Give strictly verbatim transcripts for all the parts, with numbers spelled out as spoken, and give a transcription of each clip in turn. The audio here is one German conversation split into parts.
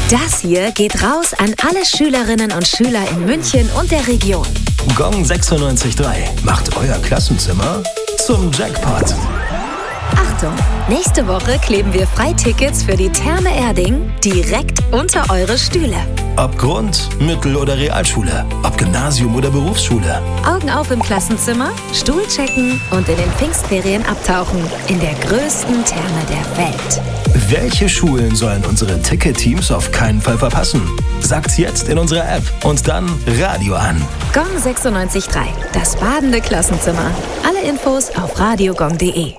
Das hier geht raus an alle Schülerinnen und Schüler in München und der Region. Gong sechsundneunzig Komma drei macht euer Klassenzimmer zum Jackpot. Achtung, nächste Woche kleben wir Freitickets für die Therme Erding direkt unter eure Stühle. Ob Grund-, Mittel- oder Realschule, ob Gymnasium oder Berufsschule. Augen auf im Klassenzimmer, Stuhl checken und in den Pfingstferien abtauchen in der größten Therme der Welt. Welche Schulen sollen unsere Ticket-Teams auf keinen Fall verpassen? Sagt's jetzt in unserer App und dann Radio an. Gong sechsundneunzig Komma drei, das badende Klassenzimmer. Alle Infos auf radiogong punkt de.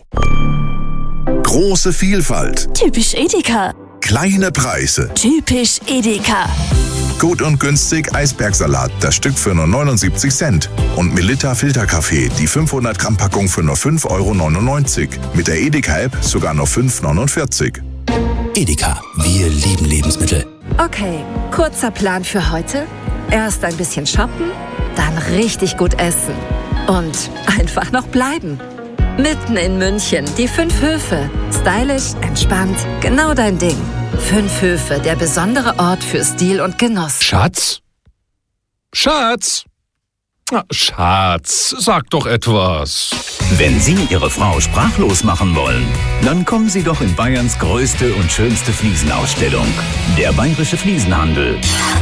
Große Vielfalt. Typisch Edeka. Kleine Preise. Typisch Edeka. Gut und günstig Eisbergsalat, das Stück für nur neunundsiebzig Cent. Und Melitta Filterkaffee, die fünfhundert Gramm Packung für nur fünf Euro neunundneunzig. Mit der Edeka-App sogar nur fünf Euro neunundvierzig. Edeka, wir lieben Lebensmittel. Okay, kurzer Plan für heute. Erst ein bisschen shoppen, dann richtig gut essen. Und einfach noch bleiben. Mitten in München, die fünf Höfe. Stylisch, entspannt, genau dein Ding. Fünf Höfe, der besondere Ort für Stil und Genuss. Schatz? Schatz? Na, Schatz, sag doch etwas. Wenn Sie Ihre Frau sprachlos machen wollen, dann kommen Sie doch in Bayerns größte und schönste Fliesenausstellung. Der Bayerische Fliesenhandel.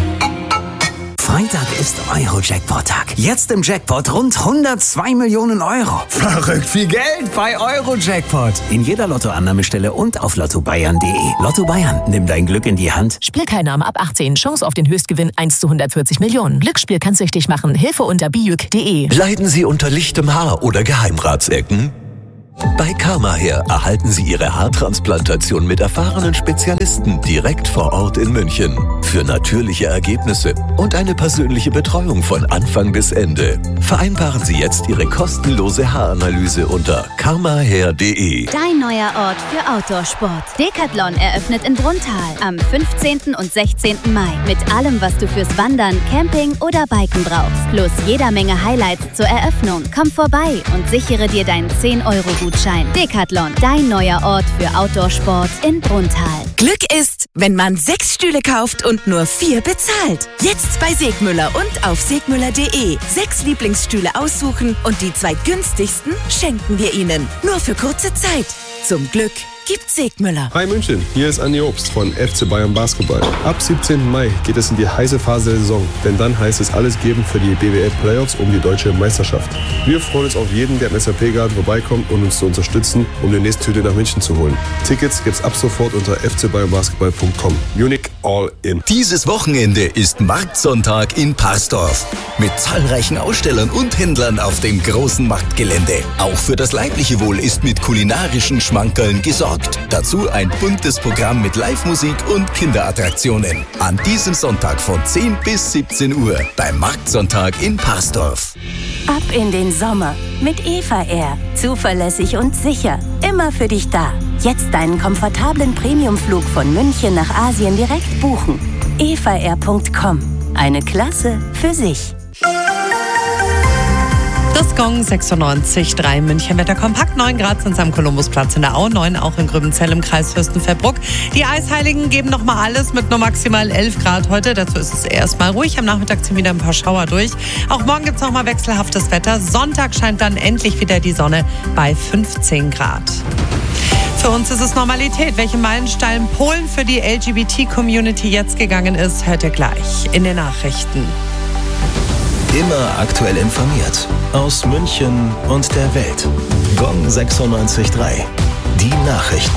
Freitag ist Euro-Jackpot-Tag. Jetzt im Jackpot rund hundertzwei Millionen Euro. Verrückt viel Geld bei Euro-Jackpot. In jeder Lottoannahmestelle und auf lotto bayern punkt de. Lotto Bayern, nimm dein Glück in die Hand. Spielteilnahme ab achtzehn. Chance auf den Höchstgewinn eins zu hundertvierzig Millionen. Glücksspiel kann süchtig machen. Hilfe unter bijuk punkt de. Leiden Sie unter lichtem Haar oder Geheimratsecken? Bei Karmahair erhalten Sie Ihre Haartransplantation mit erfahrenen Spezialisten direkt vor Ort in München. Für natürliche Ergebnisse und eine persönliche Betreuung von Anfang bis Ende. Vereinbaren Sie jetzt Ihre kostenlose Haaranalyse unter karmahair punkt de. Dein neuer Ort für Outdoor-Sport. Decathlon eröffnet in Brunnthal am fünfzehnten und sechzehnten Mai. Mit allem, was du fürs Wandern, Camping oder Biken brauchst. Plus jeder Menge Highlights zur Eröffnung. Komm vorbei und sichere dir deinen zehn Euro Gutschein. Decathlon, dein neuer Ort für Outdoor-Sport in Brunnthal. Glück ist, wenn man sechs Stühle kauft und nur vier bezahlt. Jetzt bei Segmüller und auf segmüller punkt de. Sechs Lieblingsstühle aussuchen und die zwei günstigsten schenken wir Ihnen. Nur für kurze Zeit. Zum Glück gibt Segmüller. Hi München, hier ist Andi Obst von F C Bayern Basketball. Ab siebzehnten Mai geht es in die heiße Phase der Saison, denn dann heißt es alles geben für die B W L Playoffs um die deutsche Meisterschaft. Wir freuen uns auf jeden, der im S A P-Garten vorbeikommt und uns zu unterstützen, um die nächste Tüte nach München zu holen. Tickets gibt's ab sofort unter f c bayern basketball punkt com. Munich all in. Dieses Wochenende ist Marktsonntag in Parsdorf. Mit zahlreichen Ausstellern und Händlern auf dem großen Marktgelände. Auch für das leibliche Wohl ist mit kulinarischen Schmankerln gesorgt. Dazu ein buntes Programm mit Live-Musik und Kinderattraktionen. An diesem Sonntag von zehn bis siebzehn Uhr beim Marktsonntag in Parsdorf. Ab in den Sommer mit Eva Air. Zuverlässig und sicher. Immer für dich da. Jetzt deinen komfortablen Premiumflug von München nach Asien direkt buchen. eva air punkt com. Eine Klasse für sich. Das Gong sechsundneunzig Komma drei München Wetter kompakt. neun Grad sind es am Kolumbusplatz in der Au, neun auch in Grübenzell im Kreis Fürstenfeldbruck. Die Eisheiligen geben nochmal alles mit nur maximal elf Grad heute. Dazu ist es erstmal ruhig. Am Nachmittag ziehen wieder ein paar Schauer durch. Auch morgen gibt es nochmal wechselhaftes Wetter. Sonntag scheint dann endlich wieder die Sonne bei fünfzehn Grad. Für uns ist es Normalität. Welche Meilenstein Polen für die L G B T-Community jetzt gegangen ist, hört ihr gleich in den Nachrichten. Immer aktuell informiert. Aus München und der Welt. Gong sechsundneunzig Komma drei. Die Nachrichten.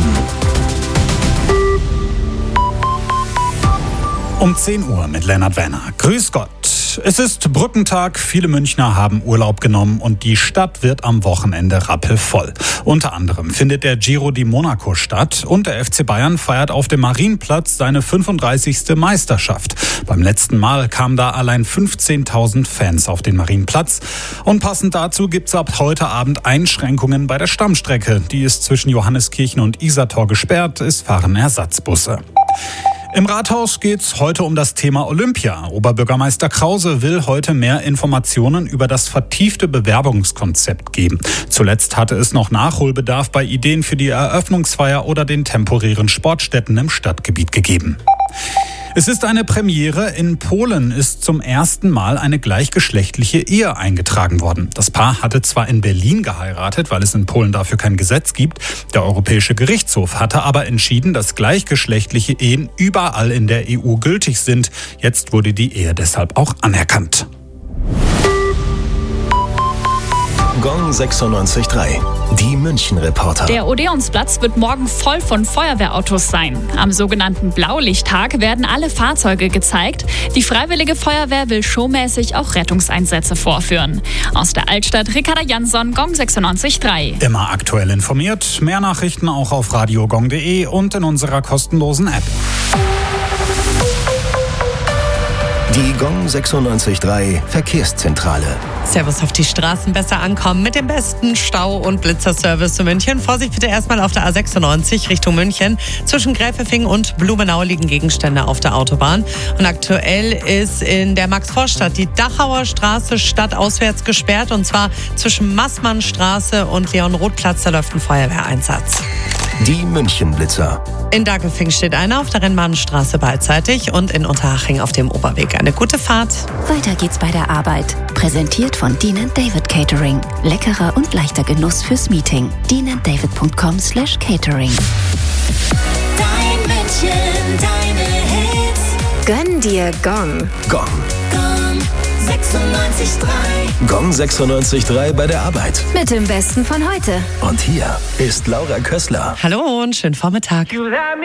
Um zehn Uhr mit Lennart Werner. Grüß Gott. Es ist Brückentag, viele Münchner haben Urlaub genommen und die Stadt wird am Wochenende rappelvoll. Unter anderem findet der Giro di Monaco statt und der F C Bayern feiert auf dem Marienplatz seine fünfunddreißigste Meisterschaft. Beim letzten Mal kamen da allein fünfzehntausend Fans auf den Marienplatz. Und passend dazu gibt's ab heute Abend Einschränkungen bei der Stammstrecke. Die ist zwischen Johanneskirchen und Isartor gesperrt, es fahren Ersatzbusse. Im Rathaus geht's heute um das Thema Olympia. Oberbürgermeister Krause will heute mehr Informationen über das vertiefte Bewerbungskonzept geben. Zuletzt hatte es noch Nachholbedarf bei Ideen für die Eröffnungsfeier oder den temporären Sportstätten im Stadtgebiet gegeben. Es ist eine Premiere. In Polen ist zum ersten Mal eine gleichgeschlechtliche Ehe eingetragen worden. Das Paar hatte zwar in Berlin geheiratet, weil es in Polen dafür kein Gesetz gibt. Der Europäische Gerichtshof hatte aber entschieden, dass gleichgeschlechtliche Ehen überall in der E U gültig sind. Jetzt wurde die Ehe deshalb auch anerkannt. Gong sechsundneunzig Komma drei. Die München-Reporter. Der Odeonsplatz wird morgen voll von Feuerwehrautos sein. Am sogenannten Blaulichttag werden alle Fahrzeuge gezeigt. Die Freiwillige Feuerwehr will showmäßig auch Rettungseinsätze vorführen. Aus der Altstadt, Ricarda Jansson, Gong sechsundneunzig Komma drei. Immer aktuell informiert. Mehr Nachrichten auch auf radiogong punkt de und in unserer kostenlosen App. Die Gong sechsundneunzig Komma drei Verkehrszentrale. Servus, auf die Straßen besser ankommen mit dem besten Stau- und Blitzerservice zu München. Vorsicht bitte erstmal auf der A sechsundneunzig Richtung München. Zwischen Gräfefing und Blumenau liegen Gegenstände auf der Autobahn. Und aktuell ist in der Maxvorstadt die Dachauer Straße stadtauswärts gesperrt. Und zwar zwischen Maßmannstraße und Leon-Roth-Platz. Da läuft ein Feuerwehreinsatz. Die München-Blitzer. In Dagelfing steht einer auf der Rennbahnstraße beidseitig und in Unterhaching auf dem Oberweg. Eine gute Fahrt. Weiter geht's bei der Arbeit. Präsentiert von Dean and David Catering. Leckerer und leichter Genuss fürs Meeting. dean and david punkt com slash catering. Dein München, deine Hits. Gönn dir Gong. Gong. Gong sechsundneunzig Komma drei. Gong sechsundneunzig Komma drei bei der Arbeit. Mit dem Besten von heute. Und hier ist Laura Kössler. Hallo und schönen Vormittag.